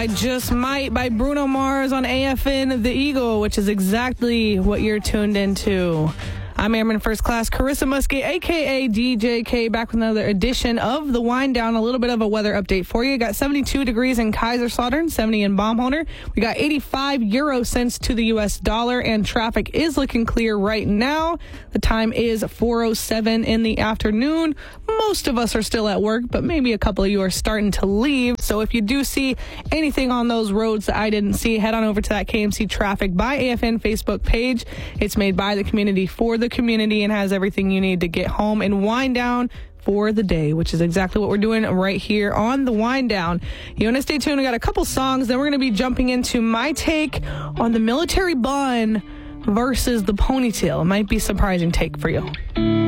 I Just Might by Bruno Mars on AFN The Eagle, which is exactly what you're tuned into. I'm Airman First Class Carissa Muskie, a.k.a. DJ K, back with another edition of The Wind Down. A little bit of a weather update for you. Got 72 degrees in Kaiserslautern, 70 in Baumholder. We got 85 euro cents to the U.S. dollar, and traffic is looking clear right now. The time is 4:07 in the afternoon. Most of us are still at work, but maybe a couple of you are starting to leave. So if you do see anything on those roads that I didn't see, head on over to that KMC Traffic by AFN Facebook page. It's made by the community for the community and has everything you need to get home and wind down for the day, which is exactly what we're doing right here on the Wind Down. You want to stay tuned? We got a couple songs, then we're going to be jumping into my take on the military bun versus the ponytail. It might be a surprising take for you.